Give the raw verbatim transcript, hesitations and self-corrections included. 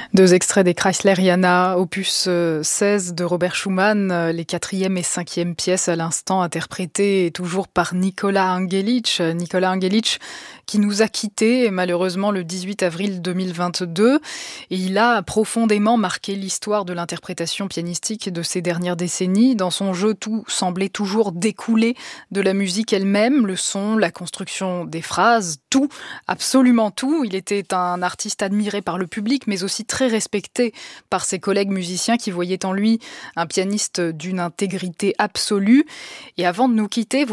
Deux extraits des Chrysleriana, opus seize de Robert Schumann, les quatrième et cinquième pièces à l'instant interprétées toujours par Nicolas Angelich. Nicolas Angelich qui nous a quittés malheureusement le dix-huit avril deux mille vingt-deux. Et il a profondément marqué l'histoire de l'interprétation pianistique de ces dernières décennies. Dans son jeu, tout semblait toujours découler de la musique elle-même, le son, la construction des phrases, tout, absolument tout. Il était un artiste admiré par le public, mais aussi très respecté par ses collègues musiciens qui voyaient en lui un pianiste d'une intégrité absolue. Et avant de nous quitter,